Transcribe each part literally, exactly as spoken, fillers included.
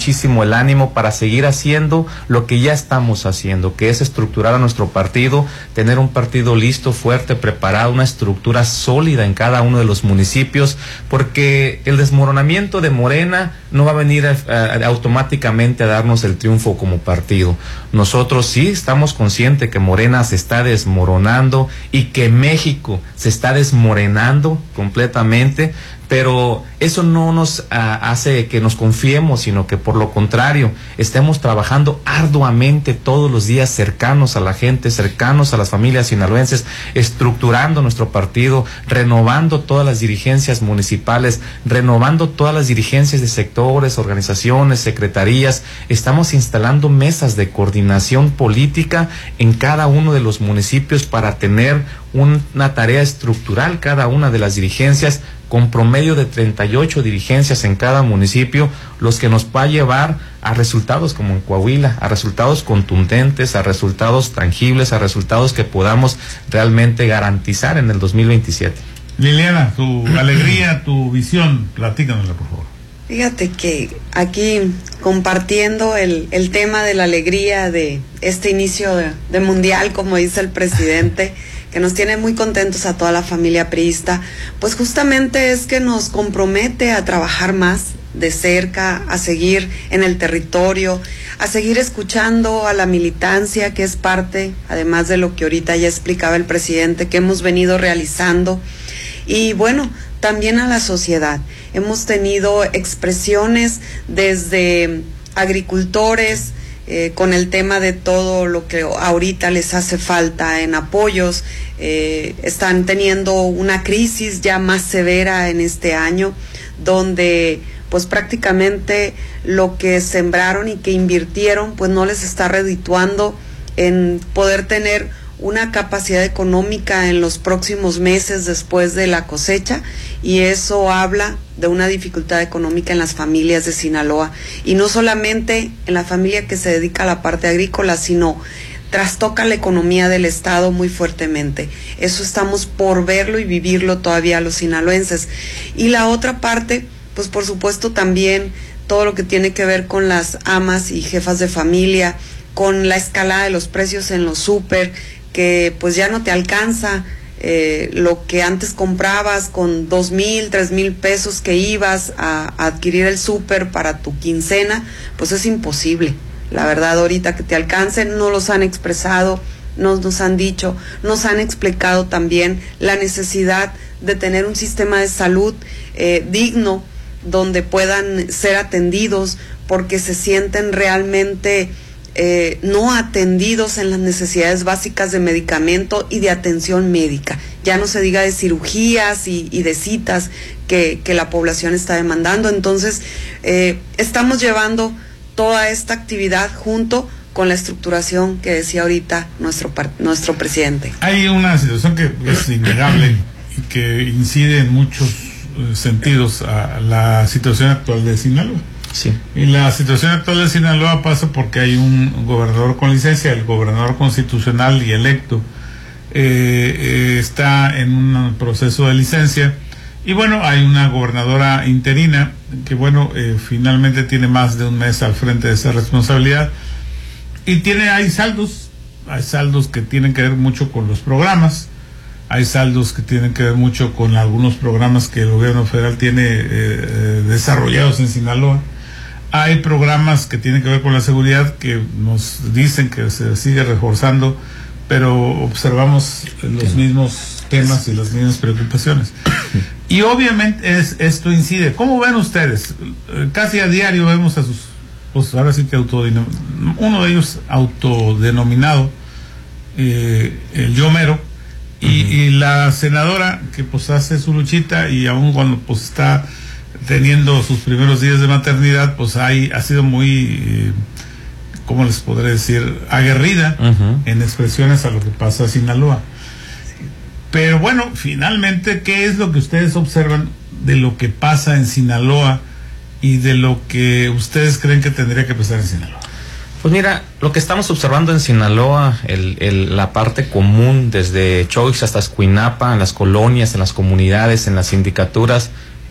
muchísimo el ánimo para seguir haciendo lo que ya estamos haciendo, que es estructurar a nuestro partido, tener un partido listo, fuerte, preparado, una estructura sólida en cada uno de los municipios, porque el desmoronamiento de Morena no va a venir a, a, automáticamente a darnos el triunfo como partido. Nosotros sí estamos conscientes que Morena se está desmoronando y que México se está desmorenando completamente, pero eso no nos uh, hace que nos confiemos, sino que por lo contrario, estemos trabajando arduamente todos los días cercanos a la gente, cercanos a las familias sinaloenses, estructurando nuestro partido, renovando todas las dirigencias municipales, renovando todas las dirigencias de sectores, organizaciones, secretarías. Estamos instalando mesas de coordinación política en cada uno de los municipios para tener un, una tarea estructural cada una de las dirigencias, con promedio de treinta y ocho dirigencias en cada municipio, los que nos va a llevar a resultados como en Coahuila, a resultados contundentes, a resultados tangibles, a resultados que podamos realmente garantizar en el dos mil veintisiete. Liliana, tu alegría, tu visión, platícanosla, por favor. Fíjate que aquí compartiendo el, el tema de la alegría de este inicio de, de mundial, como dice el presidente, que nos tiene muy contentos a toda la familia priista, pues justamente es que nos compromete a trabajar más de cerca, a seguir en el territorio, a seguir escuchando a la militancia, que es parte, además de lo que ahorita ya explicaba el presidente, que hemos venido realizando, y bueno, también a la sociedad. Hemos tenido expresiones desde agricultores, Eh, con el tema de todo lo que ahorita les hace falta en apoyos, eh, están teniendo una crisis ya más severa en este año, donde pues prácticamente lo que sembraron y que invirtieron pues no les está redituando en poder tener una capacidad económica en los próximos meses después de la cosecha, y eso habla de una dificultad económica en las familias de Sinaloa, y no solamente en la familia que se dedica a la parte agrícola, sino trastoca la economía del estado muy fuertemente. Eso estamos por verlo y vivirlo todavía los sinaloenses. Y la otra parte, pues por supuesto también todo lo que tiene que ver con las amas y jefas de familia, con la escalada de los precios en los súper, que pues ya no te alcanza eh, lo que antes comprabas con dos mil, tres mil pesos que ibas a, a adquirir el súper para tu quincena, pues es imposible. La verdad, ahorita que te alcancen, no los han expresado, nos, nos han dicho, nos han explicado también la necesidad de tener un sistema de salud eh, digno, donde puedan ser atendidos, porque se sienten realmente Eh, no atendidos en las necesidades básicas de medicamento y de atención médica. Ya no se diga de cirugías y, y de citas que, que la población está demandando. Entonces, eh, estamos llevando toda esta actividad junto con la estructuración que decía ahorita nuestro, nuestro presidente. Hay una situación que es innegable y que incide en muchos eh, sentidos a la situación actual de Sinaloa. Sí. Y la situación actual de Sinaloa pasa porque hay un gobernador con licencia, el gobernador constitucional y electo eh, eh, está en un proceso de licencia, y bueno, hay una gobernadora interina que bueno, eh, finalmente tiene más de un mes al frente de esa responsabilidad, y tiene, hay saldos, hay saldos que tienen que ver mucho con los programas, hay saldos que tienen que ver mucho con algunos programas que el gobierno federal tiene eh, eh, desarrollados en Sinaloa. Hay programas que tienen que ver con la seguridad que nos dicen que se sigue reforzando, pero observamos los mismos temas y las mismas preocupaciones. Y obviamente es, esto incide. ¿Cómo ven ustedes? Casi a diario vemos a sus, pues ahora sí que autodenominado, uno de ellos autodenominado, eh, el Yomero, y, uh-huh. y la senadora que pues hace su luchita, y aún cuando pues está teniendo sus primeros días de maternidad, pues hay, ha sido muy, eh, ¿cómo les podré decir?, aguerrida uh-huh. en expresiones a lo que pasa en Sinaloa. Sí. Pero bueno, finalmente, ¿qué es lo que ustedes observan de lo que pasa en Sinaloa y de lo que ustedes creen que tendría que pasar en Sinaloa? Pues mira, lo que estamos observando en Sinaloa, el, el, la parte común desde Choix hasta Escuinapa, en las colonias, en las comunidades, en las sindicaturas,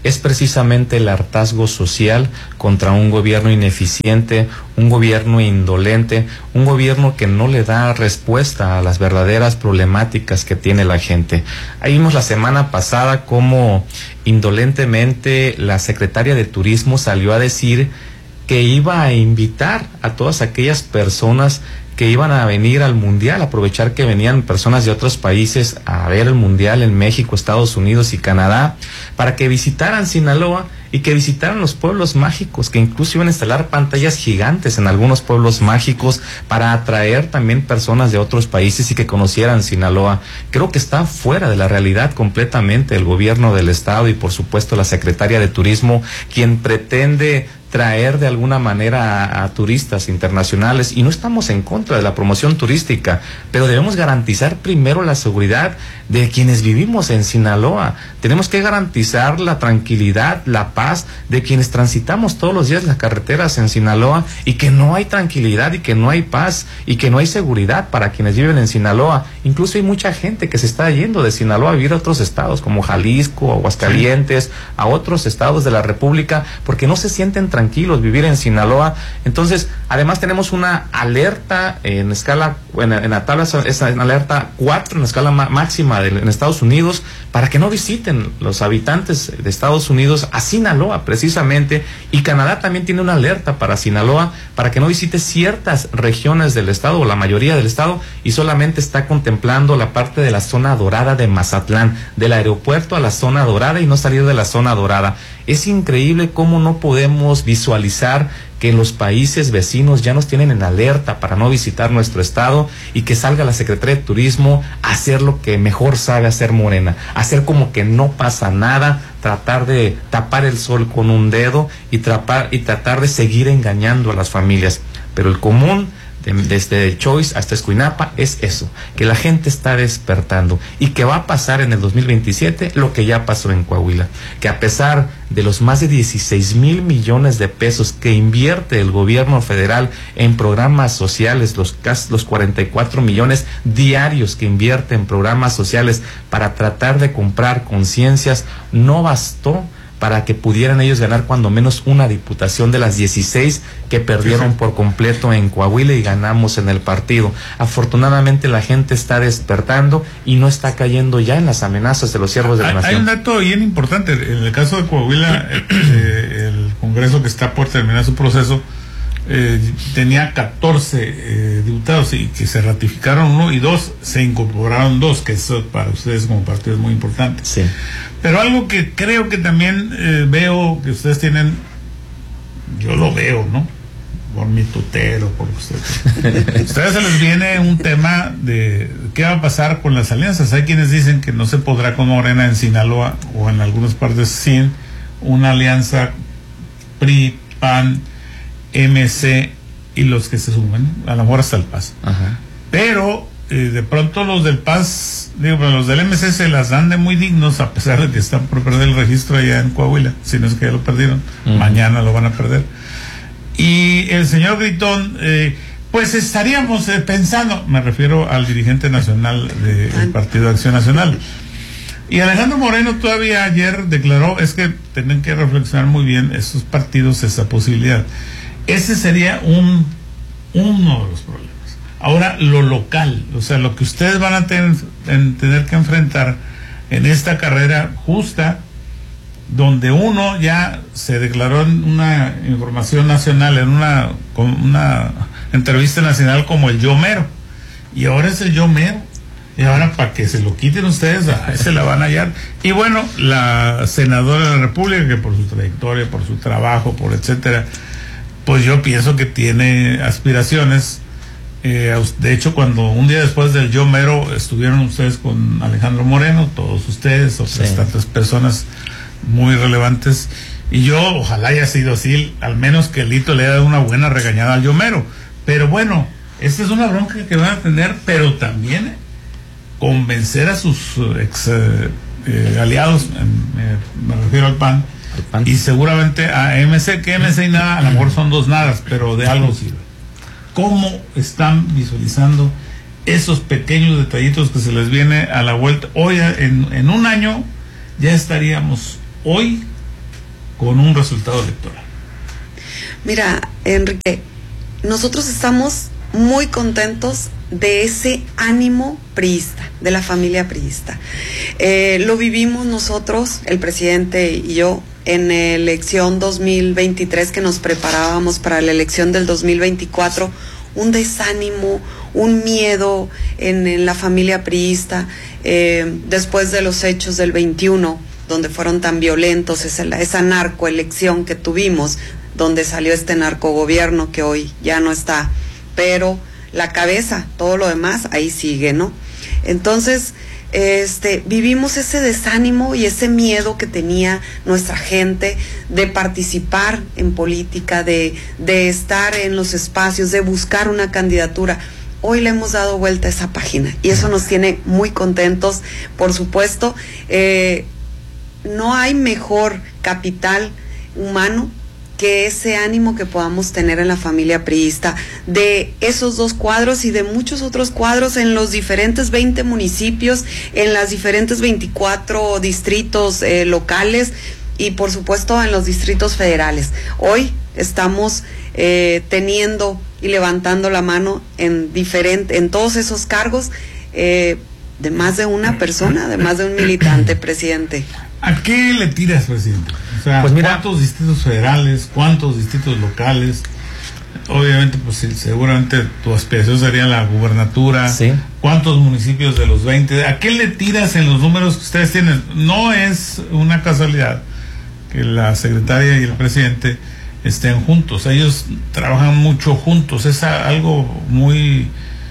es precisamente el hartazgo social contra un gobierno ineficiente, un gobierno indolente, un gobierno que no le da respuesta a las verdaderas problemáticas que tiene la gente. Ahí vimos la semana pasada cómo indolentemente la secretaria de Turismo salió a decir que iba a invitar a todas aquellas personas que iban a venir al Mundial, aprovechar que venían personas de otros países a ver el Mundial en México, Estados Unidos y Canadá, para que visitaran Sinaloa y que visitaran los pueblos mágicos, que incluso iban a instalar pantallas gigantes en algunos pueblos mágicos para atraer también personas de otros países y que conocieran Sinaloa. Creo que está fuera de la realidad completamente el gobierno del estado y por supuesto la secretaria de Turismo, quien pretende traer de alguna manera a, a turistas internacionales, y no estamos en contra de la promoción turística, pero debemos garantizar primero la seguridad de quienes vivimos en Sinaloa. Tenemos que garantizar la tranquilidad, la paz de quienes transitamos todos los días las carreteras en Sinaloa, y que no hay tranquilidad y que no hay paz y que no hay seguridad para quienes viven en Sinaloa. Incluso hay mucha gente que se está yendo de Sinaloa a vivir a otros estados como Jalisco, Aguascalientes, a otros estados de la República, porque no se sienten tranquilos tranquilos vivir en Sinaloa. Entonces, además tenemos una alerta en escala, en, en la tabla es en alerta cuatro, en la escala máxima de, en Estados Unidos, para que no visiten los habitantes de Estados Unidos a Sinaloa precisamente, y Canadá también tiene una alerta para Sinaloa, para que no visite ciertas regiones del estado, o la mayoría del estado, y solamente está contemplando la parte de la zona dorada de Mazatlán, del aeropuerto a la zona dorada y no salir de la zona dorada. Es increíble cómo no podemos visualizar que los países vecinos ya nos tienen en alerta para no visitar nuestro estado, y que salga la Secretaría de Turismo a hacer lo que mejor sabe hacer Morena, hacer como que no pasa nada, tratar de tapar el sol con un dedo y, trapar, y tratar de seguir engañando a las familias. Pero el común, desde Choice hasta Escuinapa, es eso, que la gente está despertando, y que va a pasar en el dos mil veintisiete lo que ya pasó en Coahuila, que a pesar de los más de dieciséis mil millones de pesos que invierte el gobierno federal en programas sociales, los, los cuarenta y cuatro millones diarios que invierte en programas sociales para tratar de comprar conciencias, no bastó para que pudieran ellos ganar cuando menos una diputación de las dieciséis que perdieron sí, sí. por completo en Coahuila, y ganamos en el partido. Afortunadamente la gente está despertando y no está cayendo ya en las amenazas de los siervos de la hay, nación. Hay un dato bien importante. En el caso de Coahuila, eh, el Congreso, que está por terminar su proceso, eh, tenía catorce eh, diputados, y que se ratificaron uno, y dos se incorporaron dos, que eso para ustedes como partido es muy importante. Sí. Pero algo que creo que también eh, veo que ustedes tienen, yo lo veo, ¿no? Por mi tutero, por ustedes. A ustedes se les viene un tema de qué va a pasar con las alianzas. Hay quienes dicen que no se podrá con Morena en Sinaloa, o en algunas partes sin una alianza P R I, P A N, M C y los que se sumen, a lo mejor hasta el P A S. Ajá. Pero eh, de pronto los del P A S, digo, pero los del M C se las dan de muy dignos, a pesar de que están por perder el registro allá en Coahuila, si no es que ya lo perdieron, uh-huh. mañana lo van a perder. Y el señor Gritón, eh, pues estaríamos eh, pensando, me refiero al dirigente nacional del Partido de Acción Nacional. Y Alejandro Moreno todavía ayer declaró, es que tienen que reflexionar muy bien esos partidos, esa posibilidad. Ese sería un uno de los problemas. Ahora, lo local, o sea, lo que ustedes van a tener, en, tener que enfrentar en esta carrera justa, donde uno ya se declaró en una información nacional, en una, una entrevista nacional, como el yo mero, y ahora es el yo mero, y ahora para que se lo quiten ustedes, a ese la van a hallar. Y bueno, la senadora de la República, que por su trayectoria, por su trabajo, por etcétera, pues yo pienso que tiene aspiraciones. Eh, de hecho, cuando un día después del yo mero estuvieron ustedes con Alejandro Moreno, todos ustedes, otras sí. tantas personas muy relevantes, y yo ojalá haya sido así, al menos que Lito le haya dado una buena regañada al yo mero. Pero bueno, esta es una bronca que van a tener, pero también convencer a sus ex eh, eh, aliados, me, me refiero al P A N, al P A N, y seguramente a M C, que M C y nada, a lo mejor son dos nadas, pero de algo sirve. ¿Cómo están visualizando esos pequeños detallitos que se les viene a la vuelta? Hoy, en, en un año, ya estaríamos hoy con un resultado electoral. Mira, Enrique, nosotros estamos muy contentos de ese ánimo priista, de la familia priista. Eh, lo vivimos nosotros, el presidente y yo, en la elección dos mil veintitrés, que nos preparábamos para la elección del dos mil veinticuatro, un desánimo, un miedo en, en la familia priista, eh, después de los hechos del veintiuno, donde fueron tan violentos, esa, esa narcoelección que tuvimos, donde salió este narcogobierno que hoy ya no está, pero la cabeza, todo lo demás, ahí sigue, ¿no? Entonces, este, vivimos ese desánimo y ese miedo que tenía nuestra gente de participar en política, de, de estar en los espacios, de buscar una candidatura. Hoy le hemos dado vuelta a esa página y eso nos tiene muy contentos, por supuesto. Eh, no hay mejor capital humano que ese ánimo que podamos tener en la familia priista, de esos dos cuadros y de muchos otros cuadros en los diferentes veinte municipios, en las diferentes veinticuatro distritos eh, locales y por supuesto en los distritos federales. Hoy estamos eh, teniendo y levantando la mano en diferente, en todos esos cargos eh, de más de una persona, de más de un militante, presidente. ¿A qué le tiras, presidente? O sea, pues mira, ¿cuántos distritos federales, cuántos distritos locales? Obviamente, pues sí, seguramente tu aspiración sería la gubernatura. Sí. ¿Cuántos municipios de los veinte? ¿A qué le tiras en los números que ustedes tienen? No es una casualidad que la secretaria y el presidente estén juntos. Ellos trabajan mucho juntos. Es algo muy...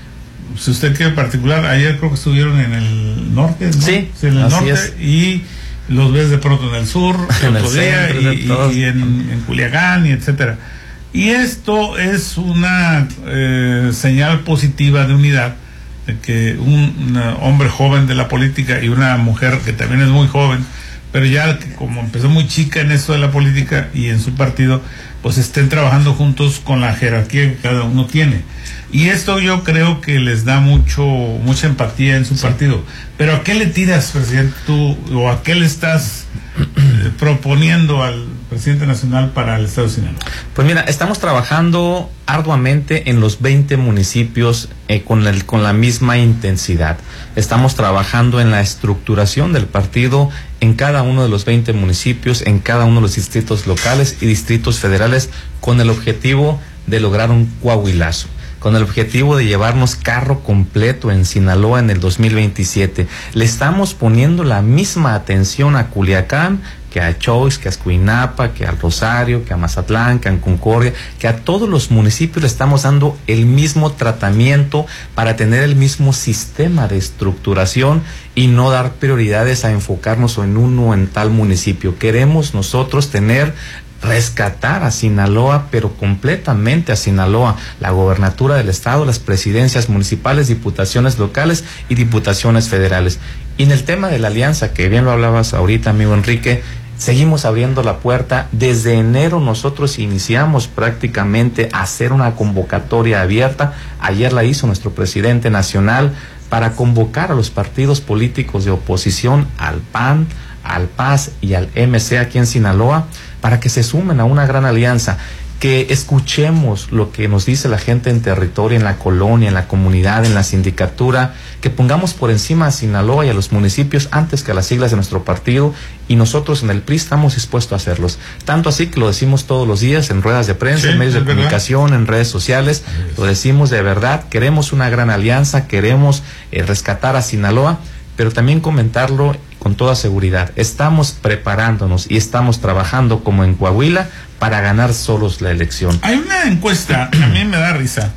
Si usted quiere particular, ayer creo que estuvieron en el norte, ¿no? Sí, sí, en el así norte es. Y los ves de pronto en el sur, en el el día, centro, y, y, y en, en Culiacán, y etcétera. Y esto es una eh, señal positiva de unidad, de que un, un hombre joven de la política y una mujer que también es muy joven, pero ya que como empezó muy chica en esto de la política y en su partido, pues estén trabajando juntos con la jerarquía que cada uno tiene. Y esto yo creo que les da mucho mucha empatía en su sí. partido. Pero ¿a qué le tiras, presidente, tú, o a qué le estás eh, proponiendo al presidente nacional para el estado de Sinaloa? Pues mira, estamos trabajando arduamente en los veinte municipios eh, con, el, con la misma intensidad. Estamos trabajando en la estructuración del partido en cada uno de los veinte municipios, en cada uno de los distritos locales y distritos federales, con el objetivo de lograr un coahuilazo, con el objetivo de llevarnos carro completo en Sinaloa en el dos mil veintisiete. Le estamos poniendo la misma atención a Culiacán que a Choix, que a Escuinapa, que al Rosario, que a Mazatlán, que a Concordia, que a todos los municipios le estamos dando el mismo tratamiento para tener el mismo sistema de estructuración y no dar prioridades a enfocarnos en uno o en tal municipio. Queremos nosotros tener rescatar a Sinaloa, pero completamente a Sinaloa, la gobernatura del estado, las presidencias municipales, diputaciones locales y diputaciones federales. Y en el tema de la alianza, que bien lo hablabas ahorita, amigo Enrique, seguimos abriendo la puerta. Desde enero nosotros iniciamos prácticamente a hacer una convocatoria abierta. Ayer la hizo nuestro presidente nacional para convocar a los partidos políticos de oposición, al P A N, al P A S y al M C aquí en Sinaloa, para que se sumen a una gran alianza, que escuchemos lo que nos dice la gente en territorio, en la colonia, en la comunidad, en la sindicatura, que pongamos por encima a Sinaloa y a los municipios antes que a las siglas de nuestro partido, y nosotros en el P R I estamos dispuestos a hacerlos. Tanto así que lo decimos todos los días en ruedas de prensa, sí, en medios de verdad. comunicación, en redes sociales, lo decimos de verdad, queremos una gran alianza, queremos eh, rescatar a Sinaloa, pero también comentarlo con toda seguridad. Estamos preparándonos y estamos trabajando como en Coahuila para ganar solos la elección. Hay una encuesta, a mí me da risa,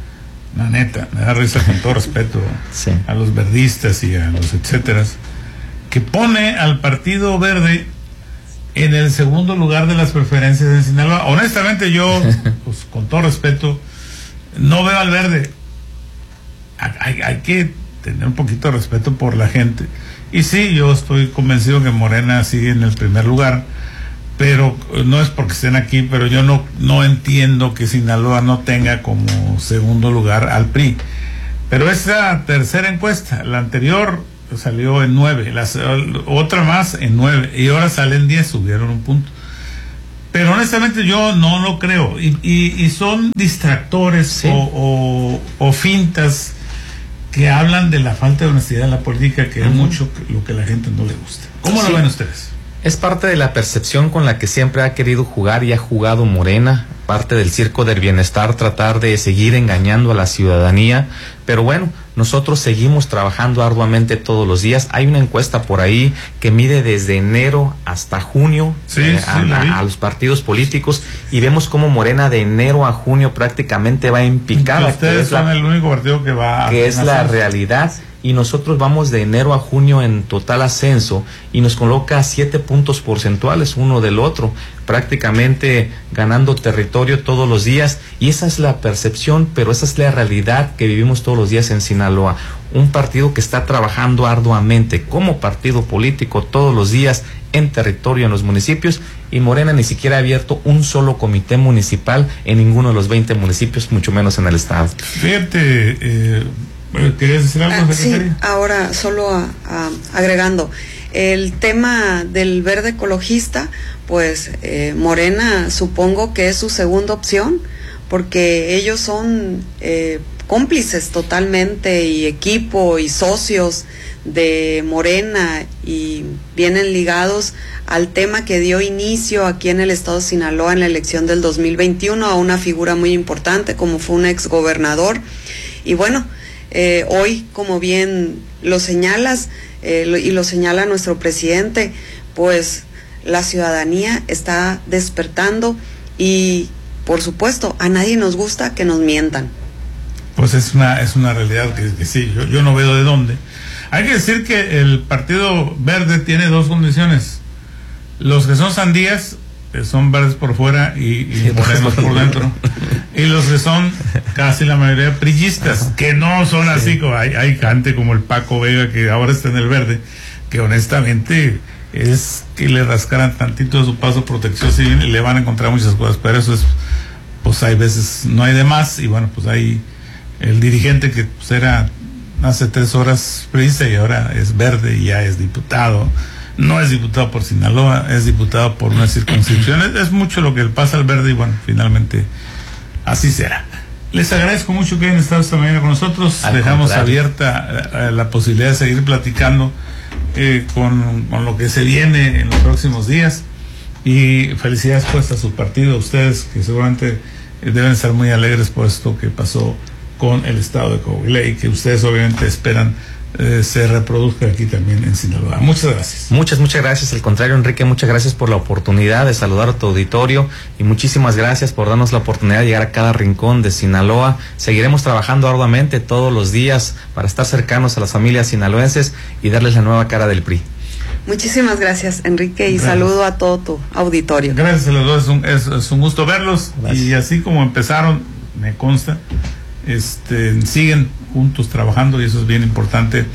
la neta, me da risa con todo respeto sí. a los verdistas y a los etcétera, que pone al Partido Verde en el segundo lugar de las preferencias en Sinaloa. Honestamente yo, pues, con todo respeto, no veo al Verde. Hay, hay que tener un poquito de respeto por la gente. Y sí, yo estoy convencido que Morena sigue en el primer lugar, pero no es porque estén aquí, pero yo no, no entiendo que Sinaloa no tenga como segundo lugar al P R I. Pero esa tercera encuesta, la anterior salió en nueve, la otra más en nueve, y ahora sale en diez, subieron un punto. Pero honestamente yo no lo creo. Y, y, y son distractores sí. o, o, o fintas que hablan de la falta de honestidad en la política, que uh-huh. es mucho lo que a la gente no le gusta. ¿Cómo sí. lo ven ustedes? Es parte de la percepción con la que siempre ha querido jugar y ha jugado Morena, parte del circo del bienestar, tratar de seguir engañando a la ciudadanía, pero bueno, nosotros seguimos trabajando arduamente todos los días. Hay una encuesta por ahí que mide desde enero hasta junio sí, eh, sí, a, a, a los partidos políticos y vemos cómo Morena de enero a junio prácticamente va en picada. Ustedes son la, el único partido que va a que es la realidad. Y nosotros vamos de enero a junio en total ascenso y nos coloca a siete puntos porcentuales uno del otro, prácticamente ganando territorio todos los días, y esa es la percepción, pero esa es la realidad que vivimos todos los días en Sinaloa. Un partido que está trabajando arduamente como partido político todos los días en territorio en los municipios, y Morena ni siquiera ha abierto un solo comité municipal en ninguno de los veinte municipios, mucho menos en el estado. Fíjate, eh... ¿querías decir algo, secretaria? Sí, ahora solo a, a, agregando, el tema del verde ecologista, pues eh, Morena supongo que es su segunda opción, porque ellos son eh, cómplices totalmente y equipo y socios de Morena y vienen ligados al tema que dio inicio aquí en el estado de Sinaloa en la elección del dos mil veintiuno a una figura muy importante como fue un exgobernador. Y bueno, Eh, hoy, como bien lo señalas eh, lo, y lo señala nuestro presidente, pues la ciudadanía está despertando y, por supuesto, a nadie nos gusta que nos mientan. Pues es una es una realidad que, que sí, yo, yo no veo de dónde. Hay que decir que el Partido Verde tiene dos condiciones. Los que son sandías son verdes por fuera y, y morenos por dentro, y los que son casi la mayoría priistas, que no son así, como hay, hay gente como el Paco Vega que ahora está en el verde, que honestamente es que le rascaran tantito de su paso protección civil y le van a encontrar muchas cosas, pero eso es, pues hay veces no hay de más, y bueno, pues hay el dirigente que pues era hace tres horas priista y ahora es verde y ya es diputado. No es diputado por Sinaloa, es diputado por una circunscripción. Es, es mucho lo que le pasa al verde y bueno, finalmente así será. Les agradezco mucho que hayan estado esta mañana con nosotros. Al Dejamos contrario. abierta eh, la posibilidad de seguir platicando eh, con, con lo que se viene en los próximos días. Y felicidades pues a su partido, a ustedes que seguramente eh, deben estar muy alegres por esto que pasó con el estado de Coahuila y que ustedes obviamente esperan Eh, se reproduzca aquí también en Sinaloa. Muchas gracias. Muchas, muchas gracias. Al contrario, Enrique, muchas gracias por la oportunidad de saludar a tu auditorio y muchísimas gracias por darnos la oportunidad de llegar a cada rincón de Sinaloa. Seguiremos trabajando arduamente todos los días para estar cercanos a las familias sinaloenses y darles la nueva cara del P R I. Muchísimas gracias, Enrique, y gracias. Saludo a todo tu auditorio. Gracias a los dos, es un, es, es un gusto verlos. Gracias. Y así como empezaron, me consta, este siguen juntos trabajando, y eso es bien importante,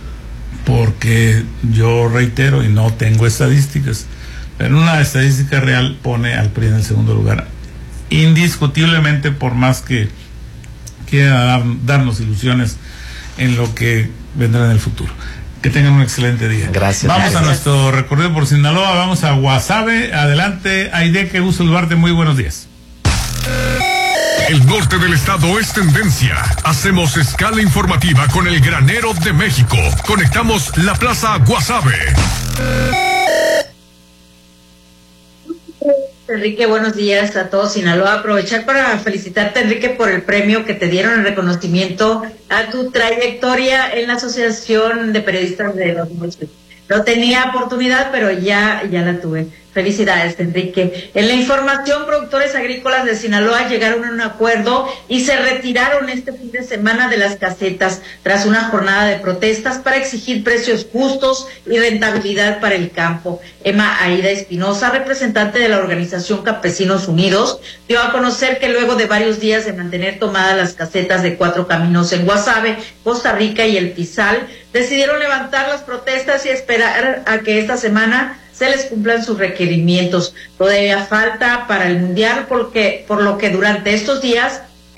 porque yo reitero, y no tengo estadísticas, pero una estadística real pone al P R I en el segundo lugar, indiscutiblemente, por más que quiera dar, darnos ilusiones en lo que vendrá en el futuro. Que tengan un excelente día. Gracias. Vamos gracias. a nuestro recorrido por Sinaloa, vamos a Guasave. Adelante, Aide, que gusto saludarte, muy buenos días. El norte del estado es tendencia. Hacemos escala informativa con el granero de México. Conectamos la plaza Guasave. Enrique, buenos días a todos Sinaloa. Aprovechar para felicitarte, Enrique, por el premio que te dieron en reconocimiento a tu trayectoria en la Asociación de Periodistas de los Municipios. No tenía oportunidad, pero ya, ya la tuve. Felicidades, Enrique. En la información, productores agrícolas de Sinaloa llegaron a un acuerdo y se retiraron este fin de semana de las casetas tras una jornada de protestas para exigir precios justos y rentabilidad para el campo. Emma Aida Espinosa, representante de la organización Campesinos Unidos, dio a conocer que luego de varios días de mantener tomadas las casetas de Cuatro Caminos en Guasave, Costa Rica y El Pizal, decidieron levantar las protestas y esperar a que esta semana se les cumplan sus requerimientos. Todavía falta para el Mundial, porque por lo que durante estos días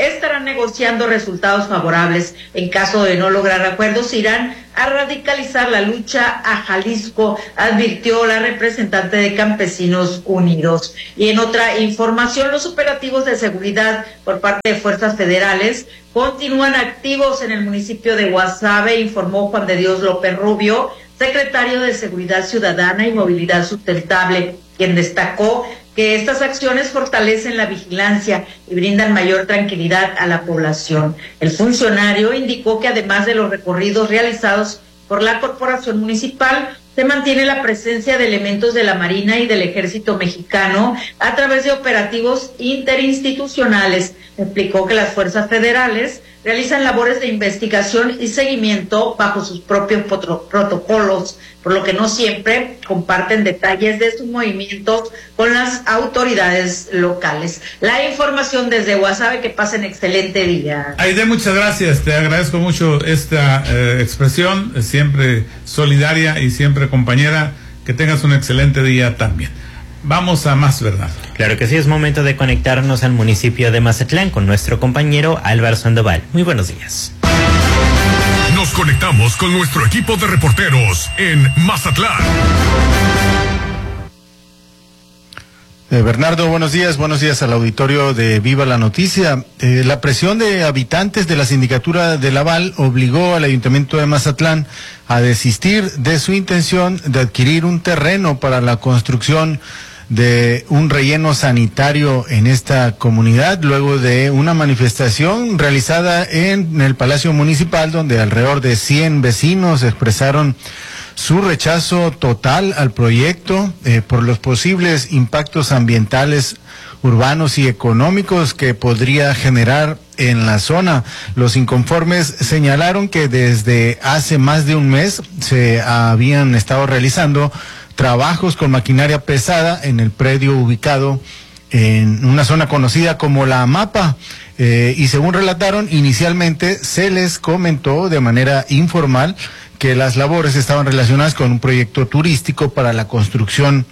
estarán negociando resultados favorables. En caso de no lograr acuerdos, irán a radicalizar la lucha a Jalisco, advirtió la representante de Campesinos Unidos. Y en otra información, los operativos de seguridad por parte de fuerzas federales continúan activos en el municipio de Guasave, informó Juan de Dios López Rubio, secretario de Seguridad Ciudadana y Movilidad Sustentable, quien destacó que estas acciones fortalecen la vigilancia y brindan mayor tranquilidad a la población. El funcionario indicó que además de los recorridos realizados por la Corporación Municipal, se mantiene la presencia de elementos de la Marina y del Ejército Mexicano a través de operativos interinstitucionales. Explicó que las fuerzas federales realizan labores de investigación y seguimiento bajo sus propios protocolos, por lo que no siempre comparten detalles de sus movimientos con las autoridades locales. La información desde Guasave, que pasen excelente día. Aide, muchas gracias, te agradezco mucho esta eh, expresión, siempre solidaria y siempre compañera, que tengas un excelente día también. Vamos a más, ¿verdad? Claro que sí, es momento de conectarnos al municipio de Mazatlán con nuestro compañero Álvaro Sandoval. Muy buenos días. Nos conectamos con nuestro equipo de reporteros en Mazatlán. Eh, Bernardo, buenos días, buenos días al auditorio de Viva la Noticia. Eh, la presión de habitantes de la sindicatura de Laval obligó al Ayuntamiento de Mazatlán a desistir de su intención de adquirir un terreno para la construcción de un relleno sanitario en esta comunidad, luego de una manifestación realizada en el Palacio Municipal, donde alrededor de cien vecinos expresaron su rechazo total al proyecto eh, por los posibles impactos ambientales, urbanos y económicos que podría generar en la zona. Los inconformes señalaron que desde hace más de un mes se habían estado realizando trabajos con maquinaria pesada en el predio ubicado en una zona conocida como La Mapa, eh, y según relataron, inicialmente se les comentó de manera informal que las labores estaban relacionadas con un proyecto turístico para la construcción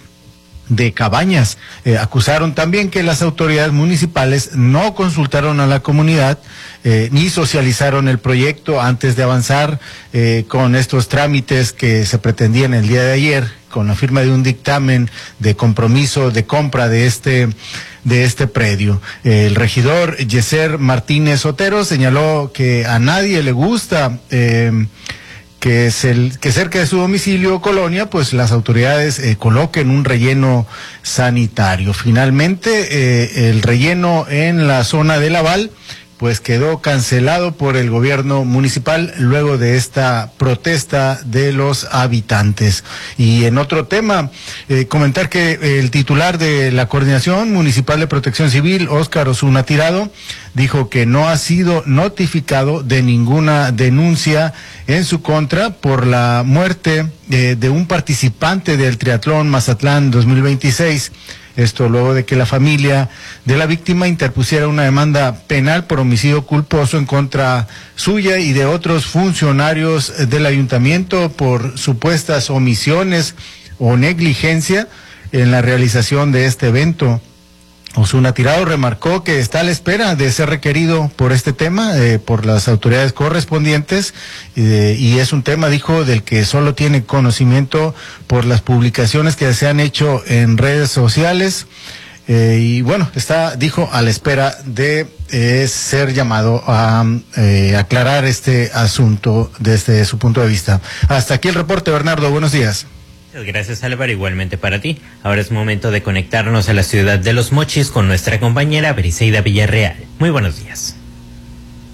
de cabañas. Eh, acusaron también que las autoridades municipales no consultaron a la comunidad eh, ni socializaron el proyecto antes de avanzar eh, con estos trámites que se pretendían el día de ayer, con la firma de un dictamen de compromiso de compra de este de este predio. El regidor Yeser Martínez Otero señaló que a nadie le gusta eh, que, se, que cerca de su domicilio o colonia, pues las autoridades eh, coloquen un relleno sanitario. Finalmente, eh, el relleno en la zona de Laval pues quedó cancelado por el gobierno municipal luego de esta protesta de los habitantes. Y en otro tema, eh, comentar que el titular de la Coordinación Municipal de Protección Civil, Óscar Osuna Tirado, dijo que no ha sido notificado de ninguna denuncia en su contra por la muerte eh, de un participante del Triatlón Mazatlán dos mil veintiséis. Esto luego de que la familia de la víctima interpusiera una demanda penal por homicidio culposo en contra suya y de otros funcionarios del ayuntamiento por supuestas omisiones o negligencia en la realización de este evento. Osuna Tirado remarcó que está a la espera de ser requerido por este tema, eh, por las autoridades correspondientes, eh, y es un tema, dijo, del que solo tiene conocimiento por las publicaciones que se han hecho en redes sociales, eh, y bueno, está, dijo, a la espera de eh, ser llamado a eh, aclarar este asunto desde su punto de vista. Hasta aquí el reporte, Bernardo, buenos días. Gracias, Álvaro, igualmente para ti. Ahora es momento de conectarnos a la ciudad de Los Mochis con nuestra compañera Briseida Villarreal. Muy buenos días.